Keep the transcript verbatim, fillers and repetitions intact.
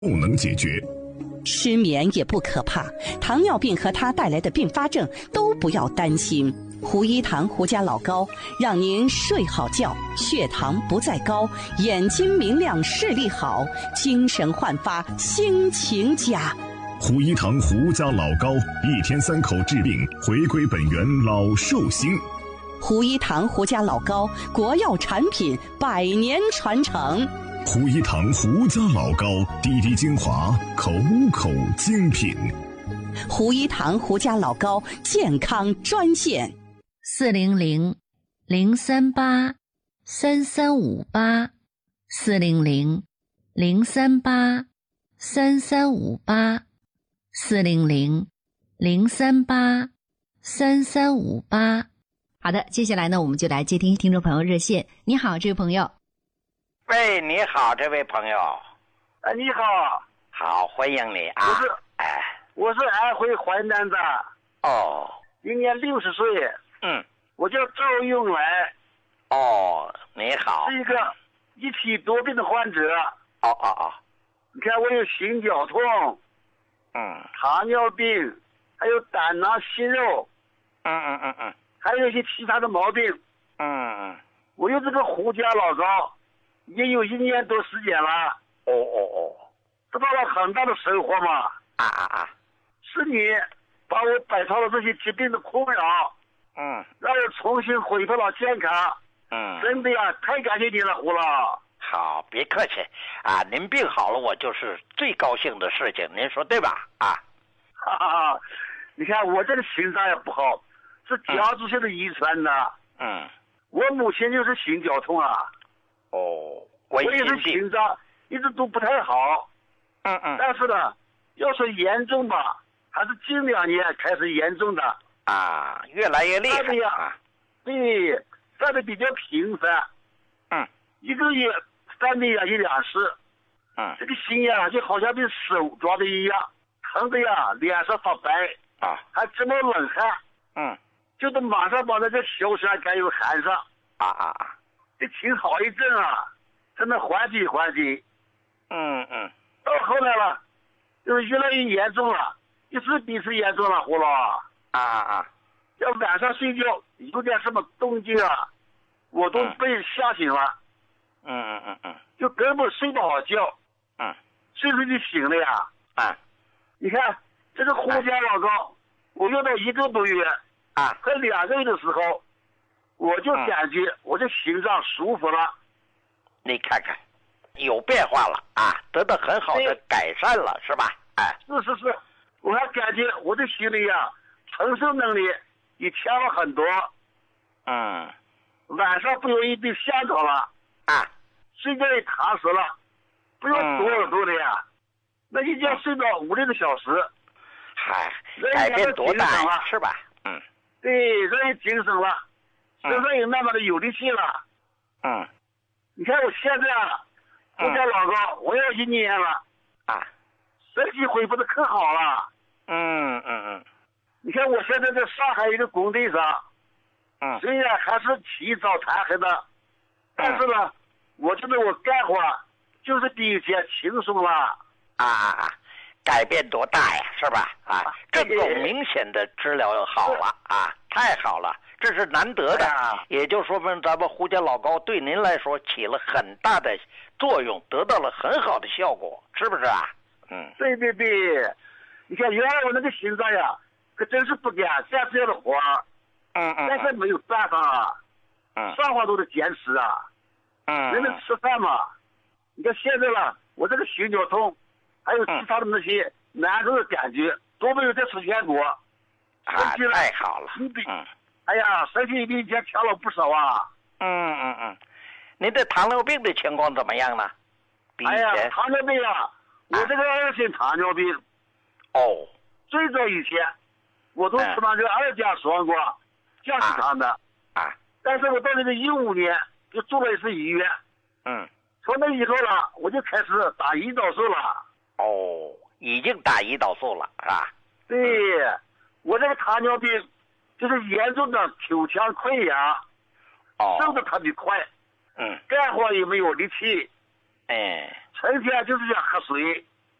不能解决。 失眠也不可怕，糖尿病和它带来的并发症都不要担心。胡一堂胡家老膏让您睡好觉，血糖不再高，眼睛明亮，视力好，精神焕发，心情佳。 胡一堂胡家老膏，一天三口治病，回归本源老寿星。 胡一堂胡家老膏，国药产品，百年传承。 胡一堂胡家老膏，滴滴精华，口口精品。 胡一堂胡家老膏健康专线： 四零零零三八三三五八，四零零零三八三三五八，四零零零三八三三五八。好的，接下来呢，我们就来接听听众朋友热线。你好，这位朋友。 喂，你好，这位朋友。 哎，你好。 好，欢迎你啊。 我是， 哎， 我是安徽淮南的。 哦。 今年六十岁。 嗯。 我叫赵永来。 哦，你好。 是一个一体多病的患者。 哦哦哦。 你看，我有心绞痛， 嗯， 糖尿病，还有胆囊息肉， 嗯嗯嗯嗯， 还有一些其他的毛病。 嗯嗯。 我用这个胡家老膏已经有一年多时间了。 哦哦哦。 得到了很大的收获嘛。 啊啊啊！ 是你把我摆脱了这些疾病的困扰， 嗯， 让我重新恢复了健康。 嗯， 真的呀，太感谢你了，胡老。 好，别客气啊！您病好了，我就是最高兴的事情，您说对吧？啊， 哈哈，你看我这个心脏也不好，是家族性的遗传的。 嗯， 我母亲就是心绞痛啊。 哦， 我也是心脏一直都不太好。 嗯嗯。 但是呢，要说严重吧，还是近两年开始严重的。 啊，越来越厉害啊。 对，犯的比较频繁。 嗯。 一个月犯的呀一两次。 嗯。 这个心呀就好像被手抓的一样，疼的呀脸上发白啊， 还直冒冷汗。 嗯。 就得马上把那个硝酸甘油含上。 啊啊啊！ 这挺好一阵啊，才能缓解缓解。 嗯嗯。 到后来了，就是越来越严重了，一次比一次严重了，胡老。 啊啊啊！ 要晚上睡觉有点什么动静啊，我都被吓醒了。 嗯嗯嗯嗯。 就根本睡不好觉。 嗯。 睡睡就醒了呀。 啊。 你看这个胡家老膏，我用到一个多月。 啊。 快两个月的时候，我就感觉我这心脏舒服了。 你看看。有变化了啊，得到很好的改善了，是吧？哎， 是是是，我还感觉我的心里呀，承受能力也强了很多。 嗯， 晚上不容易被吓着了啊， 睡觉也踏实了，不用躲耳朵的呀，嗯、那一觉睡到五六个小时。 嗨，改变多大呀，是吧？嗯， 对，人也精神了，身上也慢慢的有力气了。 嗯， 你看我现在啊。我家老高，我要一年了， 啊， 身体恢复的可好了。 嗯嗯嗯。 你看我现在在上海一个工地上， 嗯， 虽然还是起早贪黑的，但是呢，我觉得我干活就是比以前轻松了。 啊啊啊！改变多大呀，是吧？啊，这种明显的治疗好了啊，太好了。这是难得的，哎、也就说明咱们胡家老膏对您来说起了很大的作用，得到了很好的效果，是不是啊？嗯， 对对对，你看原来我那个心脏呀，可真是不敢干这样的活儿， 嗯嗯， 但是没有办法啊， 嗯， 上话都得坚持啊， 嗯， 人得吃饭嘛。你看现在了，我这个心绞痛，还有其他的那些难受的感觉，都没有再出现过。 啊，太好了， 嗯。哎呀，身体比以前强了不少啊！ 嗯嗯嗯，您的糖尿病的情况怎么样呢？ 哎呀，糖尿病啊，我这个二型糖尿病。 哦。 最早以前，我都吃那个二甲双胍降血糖的。 啊。 但是我到那个一五年就住了一次医院。 嗯。 从那以后了，我就开始打胰岛素了。 哦，已经打胰岛素了，是吧？ 对，嗯、我这个糖尿病。就是严重的口腔溃疡， 哦， 瘦的特别快， 嗯， 干活也没有力气， 哎， 成天就是想喝水，